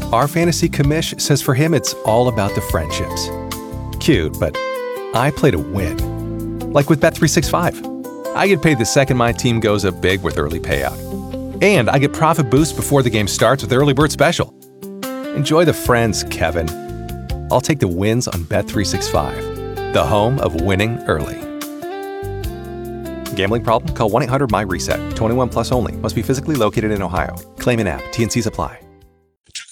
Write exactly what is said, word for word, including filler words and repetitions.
Our fantasy commish says for him it's all about the friendships. Cute, but I play to win. Like with Bet three sixty-five. I get paid the second my team goes up big with early payout. And I get profit boost before the game starts with Early Bird Special. Enjoy the friends, Kevin. I'll take the wins on Bet three sixty-five, the home of winning early. Gambling problem? Call one eight hundred M Y RESET. twenty-one plus only. Must be physically located in Ohio. Claim in app. T N Cs apply.